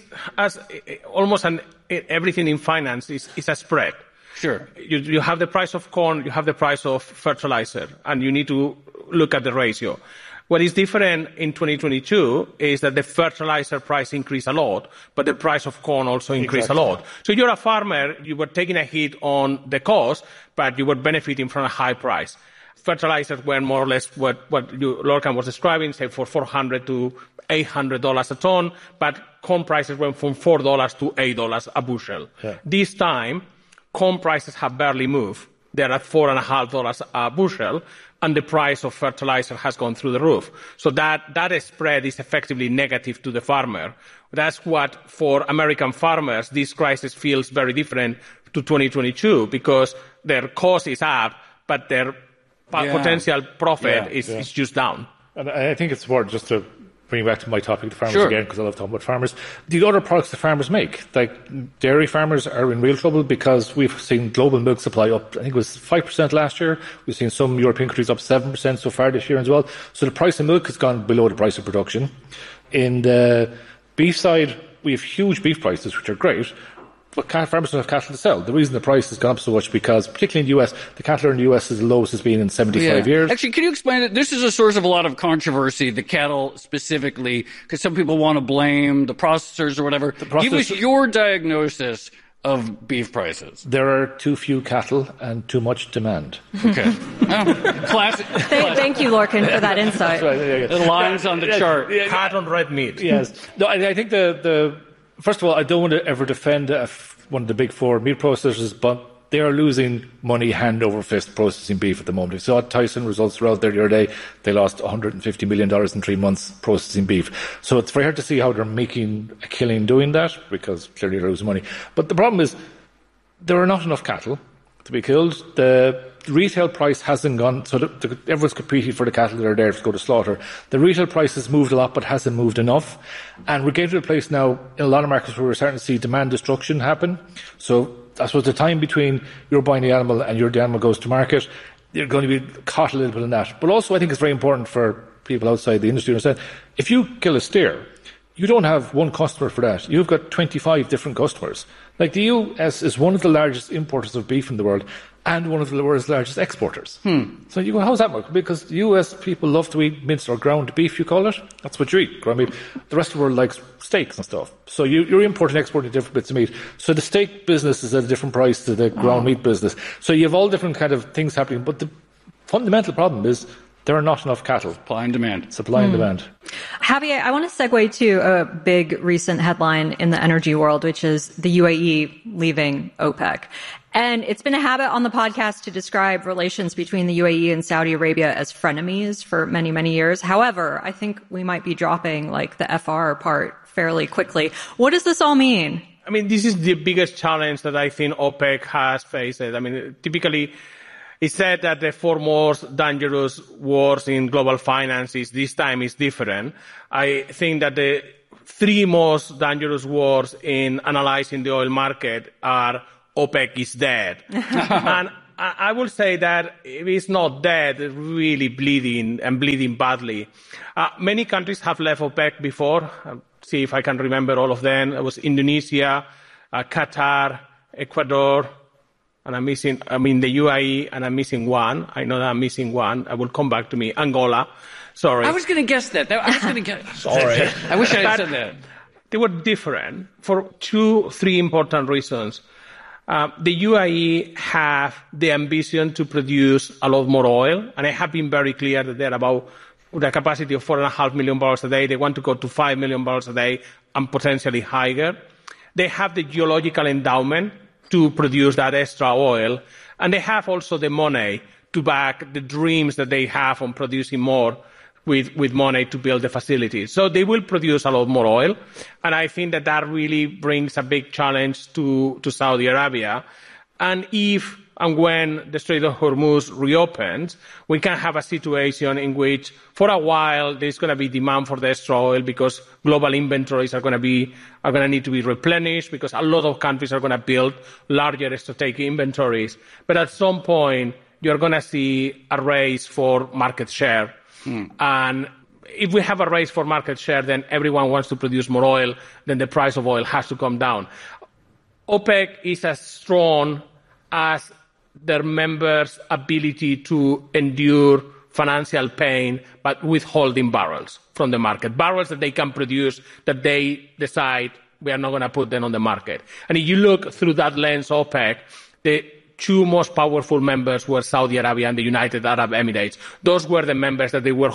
everything in finance is a spread.
Sure.
You have the price of corn, you have the price of fertilizer, and you need to look at the ratio. What is different in 2022 is that the fertilizer price increased a lot, but the price of corn also increased a lot. So you're a farmer, you were taking a hit on the cost, but you were benefiting from a high price. Fertilizers were more or less what Lorcan was describing, say for $400 to $800 a ton, but corn prices went from $4 to $8 a bushel.
Yeah.
This time, corn prices have barely moved. They're at $4.50 a bushel, and the price of fertilizer has gone through the roof. So that spread is effectively negative to the farmer. That's what, for American farmers, this crisis feels very different to 2022 because their cost is up, but their potential profit is just down.
And I think it's worth just to bring back to my topic, the farmers,
sure,
again, because I love talking about farmers. The other products the farmers make, like dairy farmers, are in real trouble because we've seen global milk supply up, I think it was 5% last year. We've seen some European countries up 7% so far this year as well. So the price of milk has gone below the price of production. In the beef side, we have huge beef prices, which are great, but farmers don't have cattle to sell. The reason the price has gone up so much because, particularly in the US, the cattle in the US is the lowest it's been in 75 years.
Actually, can you explain it? This is a source of a lot of controversy, the cattle specifically, because some people want to blame the processors or whatever. Give us your diagnosis of beef prices.
There are too few cattle and too much demand.
Okay. Classic.
Thank you, Lorcan, for that insight.
That's right.
The lines on the chart.
Cat on red meat.
Yes. No, I think first of all, I don't want to ever defend one of the big four meat processors, but they are losing money hand over fist processing beef at the moment. We saw Tyson results were out there the other day. They lost $150 million in 3 months processing beef. So it's very hard to see how they're making a killing doing that, because clearly they're losing money. But the problem is there are not enough cattle to be killed. The retail price hasn't gone, so everyone's competing for the cattle that are there to go to slaughter. The retail price has moved a lot, but hasn't moved enough. And we're getting to a place now in a lot of markets where we're starting to see demand destruction happen. So I suppose the time between you're buying the animal and the animal goes to market, you're going to be caught a little bit in that. But also I think it's very important for people outside the industry to understand, if you kill a steer, you don't have one customer for that. You've got 25 different customers. Like the US is one of the largest importers of beef in the world and one of the world's largest exporters. So you go, how's that work? Because US people love to eat minced or ground beef, you call it. That's what you eat, ground beef. The rest of the world likes steaks and stuff. So you're importing and exporting different bits of meat. So the steak business is at a different price to the ground meat business. So you have all different kind of things happening. But the fundamental problem is There are not enough cattle.
Supply and demand.
Supply and demand.
Javier, I want to segue to a big recent headline in the energy world, which is the UAE leaving OPEC. And it's been a habit on the podcast to describe relations between the UAE and Saudi Arabia as frenemies for many, many years. However, I think we might be dropping like the FR part fairly quickly. What does this all mean?
I mean, this is the biggest challenge that I think OPEC has faced. I mean, typically, it's said that the four most dangerous wars in global finances this time is different. I think that the three most dangerous wars in analyzing the oil market are OPEC is dead. And I will say that if it's not dead, it's really bleeding and bleeding badly. Many countries have left OPEC before. See if I can remember all of them. It was Indonesia, Qatar, Ecuador, and the UAE, and I'm missing one. I know that I'm missing one. I will come back to me. Angola. Sorry.
I was going to guess that.
Sorry.
I wish I had said that.
They were different for 2-3 important reasons. The UAE have the ambition to produce a lot more oil, and I have been very clear that they're about the capacity of 4.5 million barrels a day. They want to go to 5 million barrels a day and potentially higher. They have the geological endowment to produce that extra oil, and they have also the money to back the dreams that they have on producing more with money to build the facilities. So they will produce a lot more oil, and I think that really brings a big challenge to Saudi Arabia. And if and when the Strait of Hormuz reopens, we can have a situation in which, for a while, there's going to be demand for the extra oil because global inventories are going to need to be replenished because a lot of countries are going to build larger strategic inventories. But at some point, you're going to see a race for market share. And if we have a race for market share, then everyone wants to produce more oil, then the price of oil has to come down. OPEC is as strong as their members' ability to endure financial pain, but withholding barrels from the market. Barrels that they can produce, that they decide we are not going to put them on the market. And if you look through that lens, OPEC, the two most powerful members were Saudi Arabia and the United Arab Emirates. Those were the members that they were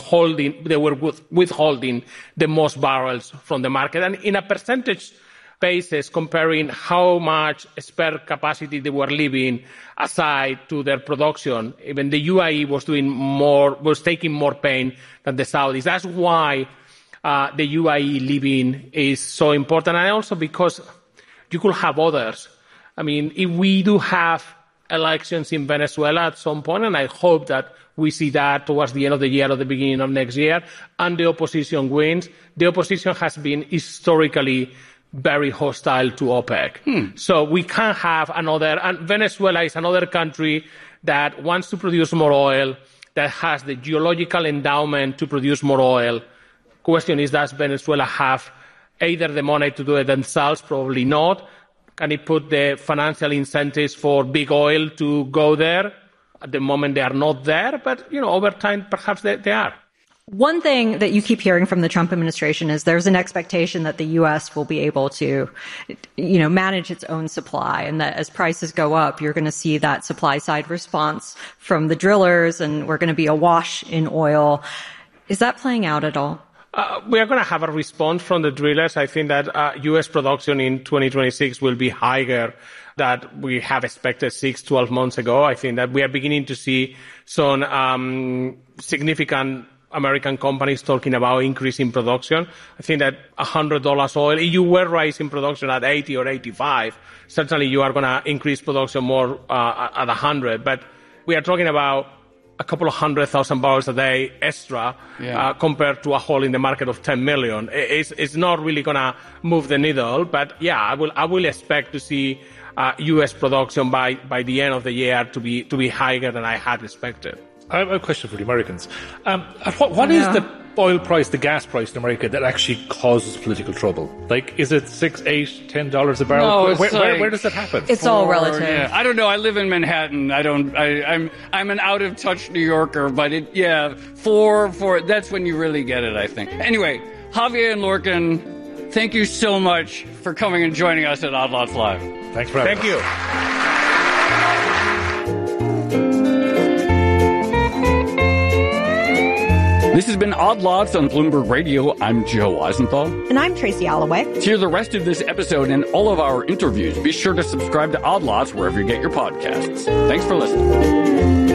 withholding the most barrels from the market. And in a percentage basis, comparing how much spare capacity they were leaving aside to their production, even the UAE was taking more pain than the Saudis. That's why the UAE leaving is so important, and also because you could have others. I mean, if we do have elections in Venezuela at some point, and I hope that we see that towards the end of the year or the beginning of next year, and the opposition wins, the opposition has been historically very hostile to OPEC. So we can't have another, and Venezuela is another country that wants to produce more oil, that has the geological endowment to produce more oil. Question is, does Venezuela have either the money to do it themselves? Probably not. Can it put the financial incentives for big oil to go there? At the moment, they are not there, but, over time, perhaps they are.
One thing that you keep hearing from the Trump administration is there's an expectation that the U.S. will be able to, manage its own supply, and that as prices go up, you're going to see that supply side response from the drillers, and we're going to be awash in oil. Is that playing out at all?
We are going to have a response from the drillers. I think that U.S. production in 2026 will be higher than we have expected 6-12 months ago. I think that we are beginning to see some significant American companies talking about increasing production. I think that $100 oil, if you were raising production at 80 or 85, certainly you are going to increase production more at 100. But we are talking about a couple of 100,000 barrels a day extra compared to a hole in the market of 10 million. It's not really going to move the needle. But I will expect to see U.S. production by the end of the year to be higher than I had expected.
I have a question for the Americans. What is the oil price, the gas price in America that actually causes political trouble? Like, is it $6, $8, $10 a barrel?
No,
where does that happen?
It's all relative.
Yeah. I don't know. I live in Manhattan. I'm an out of touch New Yorker, but four. That's when you really get it, I think. Anyway, Javier and Lorcan, thank you so much for coming and joining us at Odd Lots Live.
Thanks for having us.
Thank you.
This has been Odd Lots on Bloomberg Radio. I'm Joe Weisenthal.
And I'm Tracy Alloway.
To hear the rest of this episode and all of our interviews, be sure to subscribe to Odd Lots wherever you get your podcasts. Thanks for listening.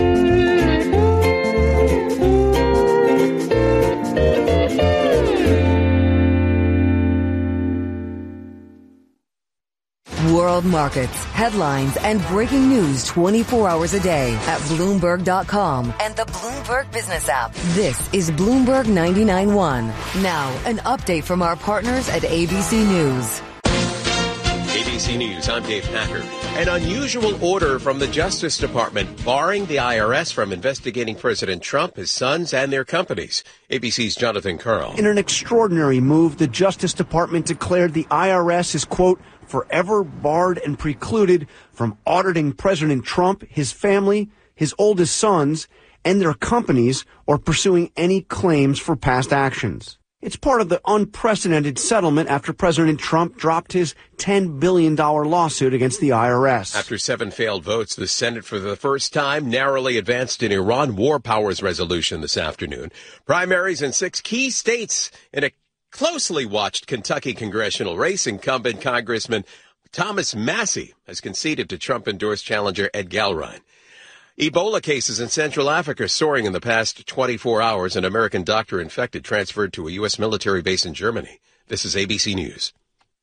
World markets, headlines, and breaking news 24 hours a day at Bloomberg.com and the Bloomberg Business app. This is Bloomberg 99.1. Now, an update from our partners at ABC News.
ABC News, I'm Dave Packer. An unusual order from the Justice Department barring the IRS from investigating President Trump, his sons, and their companies. ABC's Jonathan Karl.
In an extraordinary move, the Justice Department declared the IRS is, quote, forever barred and precluded from auditing President Trump, his family, his oldest sons, and their companies, or pursuing any claims for past actions. It's part of the unprecedented settlement after President Trump dropped his $10 billion lawsuit against the IRS.
After 7 failed votes, the Senate for the first time narrowly advanced an Iran war powers resolution this afternoon. Primaries in 6 key states in a closely watched Kentucky congressional race. Incumbent Congressman Thomas Massie has conceded to Trump-endorsed challenger Ed Galbraith. Ebola cases in Central Africa soaring in the past 24 hours. An American doctor infected transferred to a U.S. military base in Germany. This is ABC News.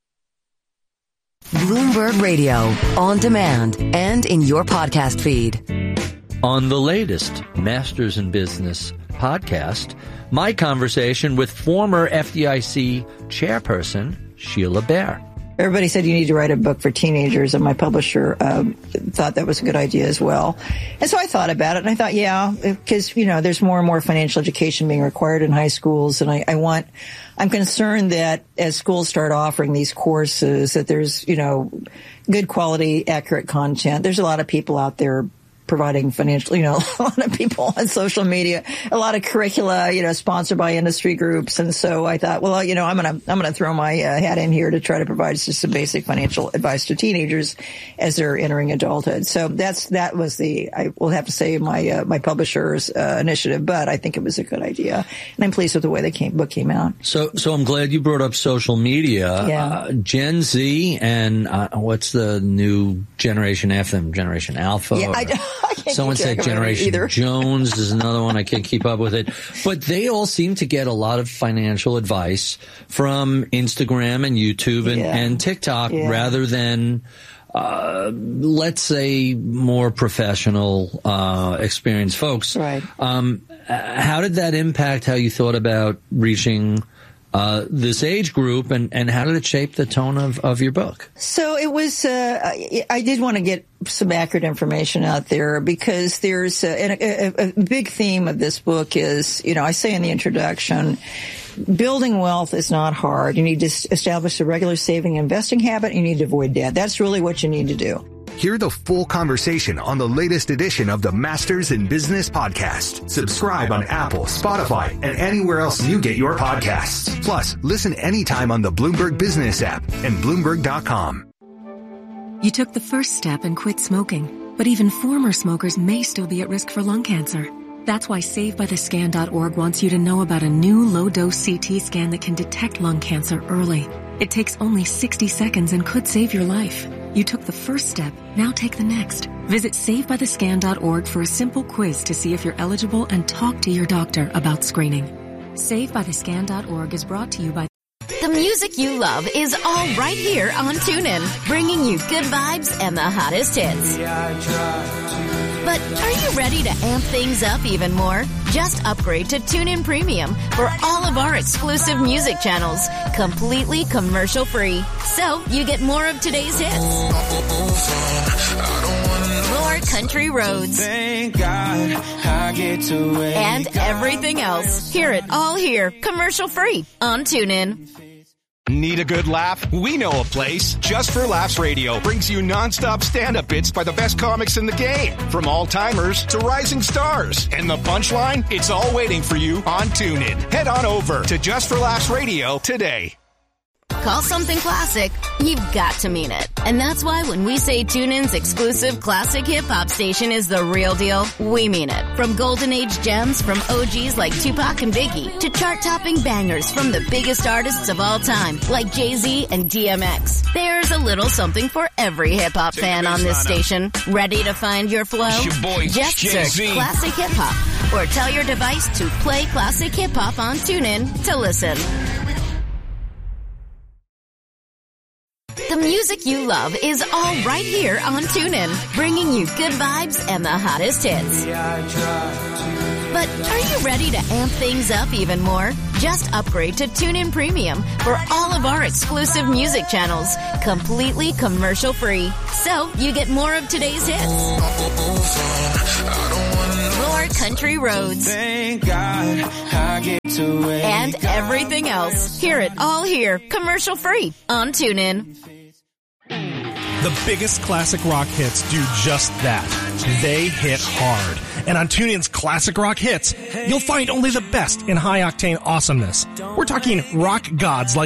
Bloomberg Radio, on demand and in your podcast feed.
On the latest Masters in Business podcast, my conversation with former FDIC chairperson Sheila Bair.
Everybody said you need to write a book for teenagers, and my publisher thought that was a good idea as well. And so I thought about it, and I thought, yeah, because, you know, there's more and more financial education being required in high schools, and I'm concerned that as schools start offering these courses, that there's, you know, good quality, accurate content. There's a lot of people out there providing financial, you know, a lot of people on social media, a lot of curricula, you know, sponsored by industry groups. And so I thought, well, you know, I'm going to throw my hat in here to try to provide just some basic financial advice to teenagers as they're entering adulthood. So that was I will have to say my publisher's initiative, but I think it was a good idea. And I'm pleased with the way the book came out.
So I'm glad you brought up social media.
Yeah.
Gen Z and what's the new generation after them? Generation Alpha?
Yeah,
Someone said Generation Jones is another one. I can't keep up with it. But they all seem to get a lot of financial advice from Instagram and YouTube and TikTok rather than, let's say, more professional, experienced folks.
Right.
How did that impact how you thought about reaching this age group, and how did it shape the tone of your book?
So it was, I did want to get some accurate information out there because there's a big theme of this book is, you know, I say in the introduction, building wealth is not hard. You need to establish a regular saving and investing habit. You need to avoid debt. That's really what you need to do.
Hear the full conversation on the latest edition of the Masters in Business podcast. Subscribe on Apple, Spotify, and anywhere else you get your podcasts. Plus, listen anytime on the Bloomberg Business app and Bloomberg.com.
You took the first step and quit smoking, but even former smokers may still be at risk for lung cancer. That's why SaveByTheScan.org wants you to know about a new low-dose CT scan that can detect lung cancer early. It takes only 60 seconds and could save your life. You took the first step, now take the next. Visit SaveByTheScan.org for a simple quiz to see if you're eligible and talk to your doctor about screening. SaveByTheScan.org is brought to you by...
The music you love is all right here on TuneIn, bringing you good vibes and the hottest hits. But are you ready to amp things up even more? Just upgrade to TuneIn Premium for all of our exclusive music channels, completely commercial-free. So you get more of today's hits, more country roads, and everything else. Hear it all here, commercial-free on TuneIn.
Need a good laugh? We know a place. Just for Laughs Radio brings you nonstop stand-up bits by the best comics in the game. From all-timers to rising stars. And the punchline? It's all waiting for you on TuneIn. Head on over to Just for Laughs Radio today.
call something classic, you've got to mean it. And that's why when we say TuneIn's exclusive classic hip-hop station is the real deal, we mean it. From golden age gems from OGs like Tupac and Biggie to chart-topping bangers from the biggest artists of all time like Jay-Z and DMX. There's a little something for every hip-hop fan on this station. Ready to find your flow? Just search Classic Hip Hop or tell your device to play Classic Hip Hop on TuneIn to listen. The music you love is all right here on TuneIn, bringing you good vibes and the hottest hits. But are you ready to amp things up even more? Just upgrade to TuneIn Premium for all of our exclusive music channels, completely commercial-free. So you get more of today's hits, more country roads, and everything else. Hear it all here, commercial-free on TuneIn.
The biggest classic rock hits do just that. They hit hard. And on TuneIn's Classic Rock Hits, you'll find only the best in high-octane awesomeness. We're talking rock gods like